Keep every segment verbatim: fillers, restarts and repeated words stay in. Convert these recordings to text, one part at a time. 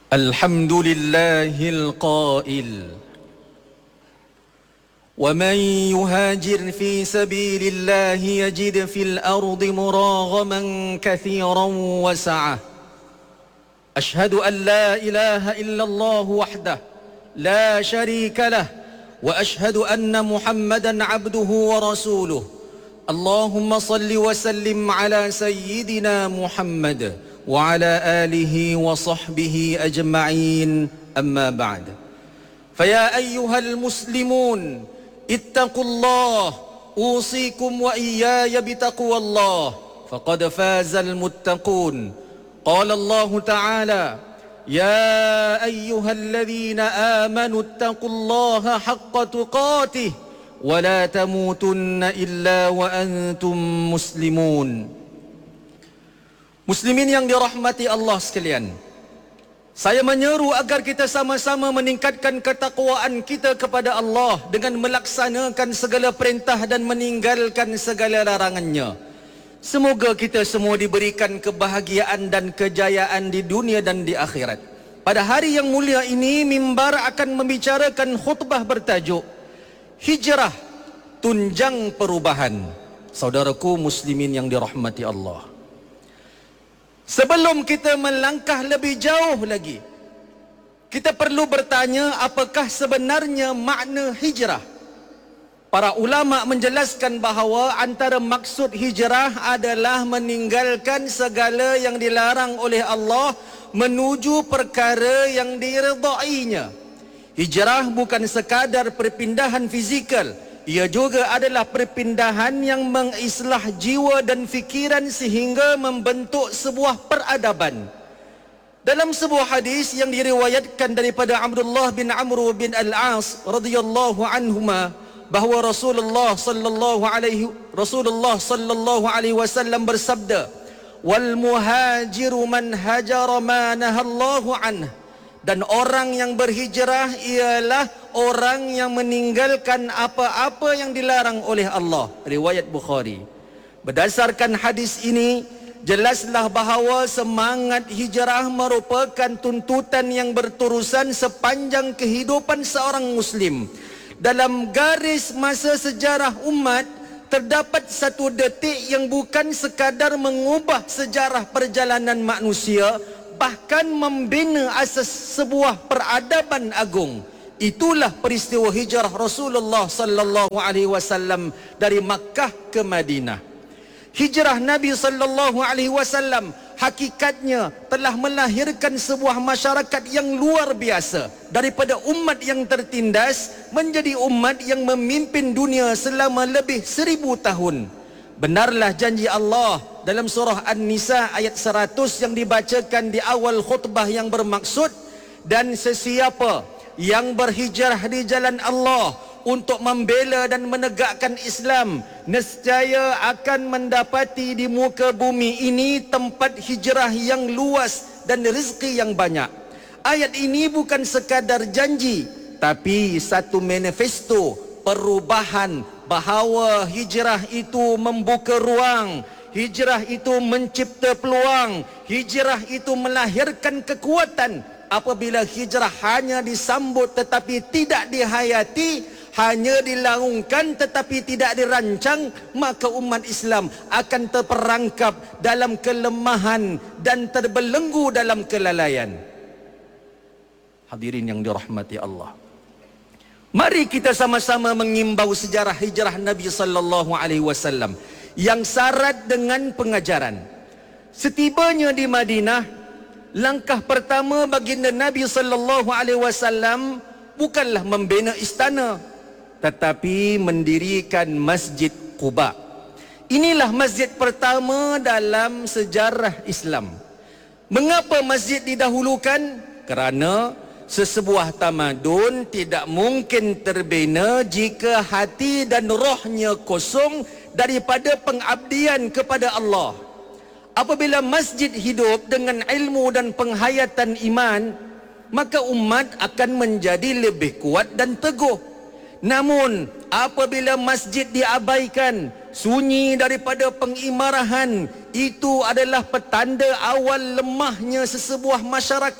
الحمد لله القائل ومن يهاجر في سبيل الله يجد في الأرض مراغما كثيرا وسعة أشهد أن لا إله إلا الله وحده لا شريك له وأشهد أن محمدا عبده ورسوله اللهم صل وسلم على سيدنا محمد وعلى آله وصحبه أجمعين أما بعد فيا أيها المسلمون اتقوا الله أوصيكم وإياي بتقوى الله فقد فاز المتقون قال الله تعالى يا أيها الذين آمنوا اتقوا الله حق تقاته ولا تموتن إلا وأنتم مسلمون. Muslimin yang dirahmati Allah sekalian, saya menyeru agar kita sama-sama meningkatkan ketakwaan kita kepada Allah dengan melaksanakan segala perintah dan meninggalkan segala larangannya. Semoga kita semua diberikan kebahagiaan dan kejayaan di dunia dan di akhirat. Pada hari yang mulia ini, mimbar akan membicarakan khutbah bertajuk Hijrah, Tunjang Perubahan. Saudaraku muslimin yang dirahmati Allah, sebelum kita melangkah lebih jauh lagi, kita perlu bertanya, apakah sebenarnya makna hijrah? Para ulama menjelaskan bahawa antara maksud hijrah adalah meninggalkan segala yang dilarang oleh Allah menuju perkara yang diredainya. Hijrah bukan sekadar perpindahan fizikal, ia juga adalah perpindahan yang mengislah jiwa dan fikiran sehingga membentuk sebuah peradaban. Dalam sebuah hadis yang diriwayatkan daripada Abdullah bin Amr bin Al-As radhiyallahu anhuma, bahawa Rasulullah sallallahu alaihi Rasulullah sallallahu alaihi wasallam bersabda, "Wal muhajiru man hajara ma nahallahu anhu." Dan orang yang berhijrah ialah orang yang meninggalkan apa-apa yang dilarang oleh Allah. Riwayat Bukhari. Berdasarkan hadis ini, jelaslah bahawa semangat hijrah merupakan tuntutan yang berterusan sepanjang kehidupan seorang Muslim. Dalam garis masa sejarah umat, terdapat satu detik yang bukan sekadar mengubah sejarah perjalanan manusia, bahkan membina asas sebuah peradaban agung. Itulah peristiwa hijrah Rasulullah sallallahu alaihi wasallam dari Makkah ke Madinah. Hijrah Nabi sallallahu alaihi wasallam hakikatnya telah melahirkan sebuah masyarakat yang luar biasa, daripada umat yang tertindas menjadi umat yang memimpin dunia selama lebih seribu tahun. Benarlah janji Allah dalam surah An-Nisa ayat seratus yang dibacakan di awal khutbah yang bermaksud, dan sesiapa yang berhijrah di jalan Allah untuk membela dan menegakkan Islam, nescaya akan mendapati di muka bumi ini tempat hijrah yang luas dan rezeki yang banyak. Ayat ini bukan sekadar janji, tapi satu manifesto perubahan, bahawa hijrah itu membuka ruang, hijrah itu mencipta peluang, hijrah itu melahirkan kekuatan. Apabila hijrah hanya disambut tetapi tidak dihayati, hanya dilaungkan tetapi tidak dirancang, maka umat Islam akan terperangkap dalam kelemahan dan terbelenggu dalam kelalaian. Hadirin yang dirahmati Allah, mari kita sama-sama mengimbau sejarah hijrah Nabi sallallahu alaihi wasallam yang syarat dengan pengajaran. Setibanya di Madinah, langkah pertama baginda Nabi sallallahu alaihi wasallam bukanlah membina istana, tetapi mendirikan Masjid Quba. Inilah masjid pertama dalam sejarah Islam. Mengapa masjid didahulukan? Kerana sesebuah tamadun tidak mungkin terbina jika hati dan rohnya kosong daripada pengabdian kepada Allah. Apabila masjid hidup dengan ilmu dan penghayatan iman, maka umat akan menjadi lebih kuat dan teguh. Namun apabila masjid diabaikan, sunyi daripada pengimarahan, itu adalah petanda awal lemahnya sesebuah masyarakat.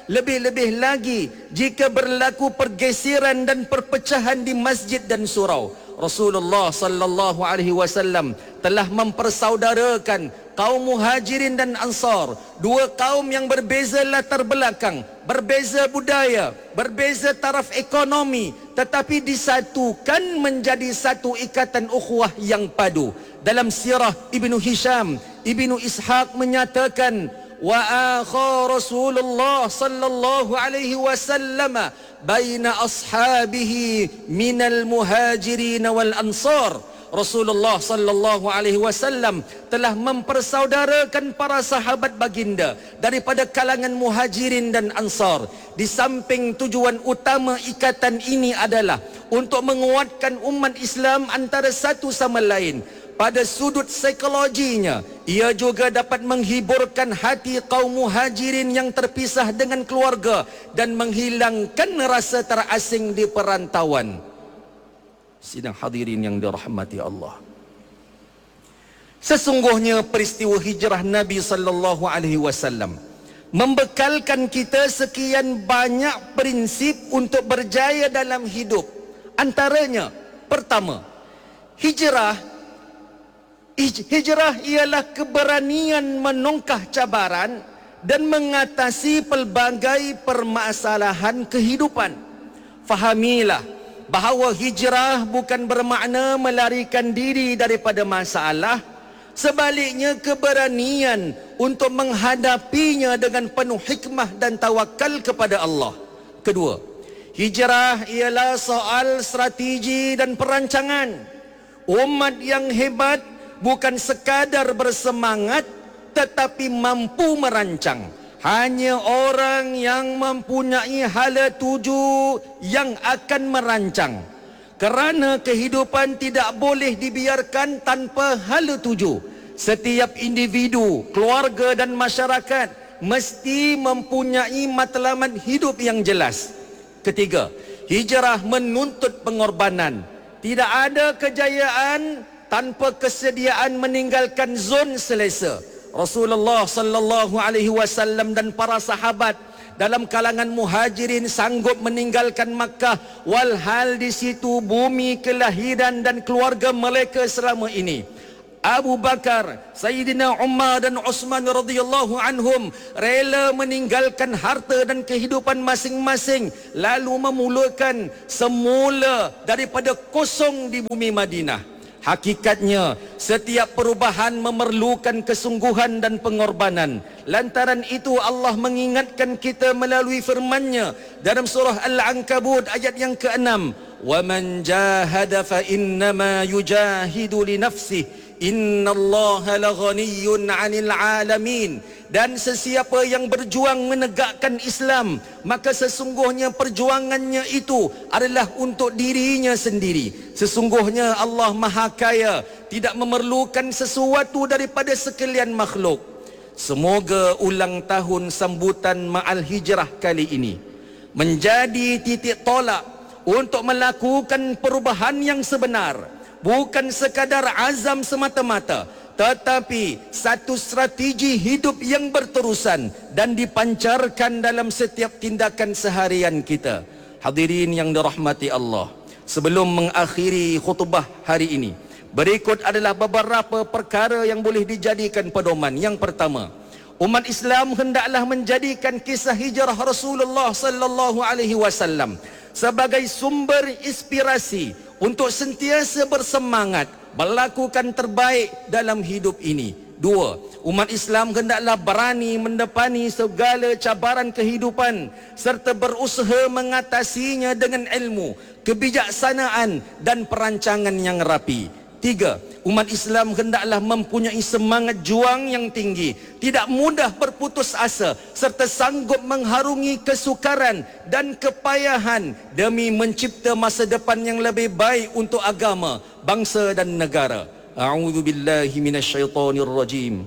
Lebih-lebih lagi jika berlaku pergeseran dan perpecahan di masjid dan surau. Rasulullah sallallahu alaihi wasallam telah mempersaudarakan kaum Muhajirin dan Ansar, dua kaum yang berbeza latar belakang, berbeza budaya, berbeza taraf ekonomi, tetapi disatukan menjadi satu ikatan ukhuwah yang padu. Dalam sirah Ibnu Hisham, Ibnu Ishaq menyatakan, wa akha Rasulullah sallallahu alaihi wasallam baina ashabihi minal muhajirin wal ansar. Rasulullah sallallahu alaihi wasallam telah mempersaudarakan para sahabat baginda daripada kalangan muhajirin dan ansar. Di samping tujuan utama ikatan ini adalah untuk menguatkan umat Islam antara satu sama lain. Pada sudut psikologinya, ia juga dapat menghiburkan hati kaum muhajirin yang terpisah dengan keluarga dan menghilangkan rasa terasing di perantauan. Sidang hadirin yang dirahmati Allah, sesungguhnya peristiwa hijrah Nabi sallallahu alaihi wasallam membekalkan kita sekian banyak prinsip untuk berjaya dalam hidup. Antaranya, pertama, hijrah Hijrah ialah keberanian menongkah cabaran dan mengatasi pelbagai permasalahan kehidupan. Fahamilah bahawa hijrah bukan bermakna melarikan diri daripada masalah. Sebaliknya, keberanian untuk menghadapinya dengan penuh hikmah dan tawakal kepada Allah. Kedua, hijrah ialah soal strategi dan perancangan. Umat yang hebat bukan sekadar bersemangat tetapi mampu merancang. Hanya orang yang mempunyai hala tuju yang akan merancang. Kerana kehidupan tidak boleh dibiarkan tanpa hala tuju. Setiap individu, keluarga dan masyarakat mesti mempunyai matlamat hidup yang jelas. Ketiga, hijrah menuntut pengorbanan. Tidak ada kejayaan tanpa kesediaan meninggalkan zon selesa. Rasulullah sallallahu alaihi wasallam dan para sahabat dalam kalangan muhajirin sanggup meninggalkan Makkah walhal di situ bumi kelahiran dan keluarga mereka selama ini. Abu Bakar, Sayyidina Umar dan Uthman radhiyallahu anhum rela meninggalkan harta dan kehidupan masing-masing lalu memulakan semula daripada kosong di bumi Madinah. Hakikatnya, setiap perubahan memerlukan kesungguhan dan pengorbanan. Lantaran itu Allah mengingatkan kita melalui firman-Nya dalam surah Al-Ankabut ayat yang keenam, "Wa man jahada fa innama yujahidu li nafsihi, innallaha laghaniyyun 'anil 'alamin." Dan sesiapa yang berjuang menegakkan Islam, maka sesungguhnya perjuangannya itu adalah untuk dirinya sendiri. Sesungguhnya Allah Maha Kaya, tidak memerlukan sesuatu daripada sekalian makhluk. Semoga ulang tahun sambutan Ma'al Hijrah kali ini menjadi titik tolak untuk melakukan perubahan yang sebenar, bukan sekadar azam semata-mata, tetapi satu strategi hidup yang berterusan dan dipancarkan dalam setiap tindakan seharian kita. Hadirin yang dirahmati Allah, sebelum mengakhiri khutbah hari ini, berikut adalah beberapa perkara yang boleh dijadikan pedoman. Yang pertama, umat Islam hendaklah menjadikan kisah hijrah Rasulullah sallallahu alaihi wasallam sebagai sumber inspirasi untuk sentiasa bersemangat melakukan terbaik dalam hidup ini. Dua, umat Islam hendaklah berani mendepani segala cabaran kehidupan serta berusaha mengatasinya dengan ilmu, kebijaksanaan dan perancangan yang rapi. Tiga, umat Islam hendaklah mempunyai semangat juang yang tinggi, tidak mudah berputus asa serta sanggup mengharungi kesukaran dan kepayahan demi mencipta masa depan yang lebih baik untuk agama, bangsa dan negara. A'udzu billahi minasyaitonir rajim.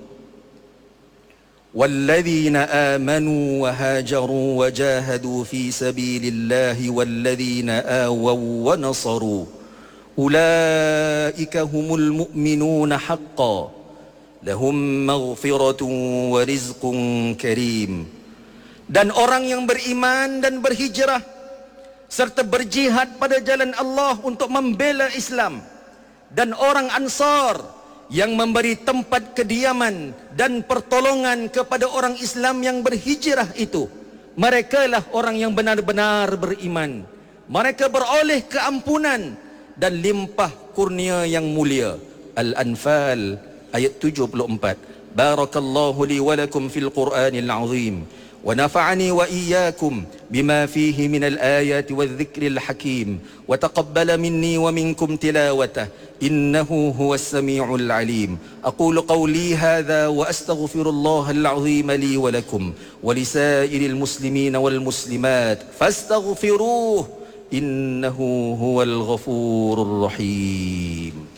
Walladzina amanu wa hajaru wa jahadu fi sabilillahi walladzina awaw wa nasaru ulaika humul mu'minuna haqqan lahum maghfiratun wa rizqun karim. dan orang yang beriman dan berhijrah serta berjihad pada jalan Allah untuk membela Islam, dan orang Ansar yang memberi tempat kediaman dan pertolongan kepada orang Islam yang berhijrah itu. Mereka lah orang yang benar-benar beriman. Mereka beroleh keampunan dan limpah kurnia yang mulia. Al-Anfal ayat tujuh puluh empat. Barakallahu li wa lakum fil Qur'anil azim. ونفعني وإياكم بما فيه من الآيات والذكر الحكيم وتقبل مني ومنكم تلاوته إنه هو السميع العليم. أقول قولي هذا وأستغفر الله العظيم لي ولكم ولسائر المسلمين والمسلمات فاستغفروه إنه هو الغفور الرحيم.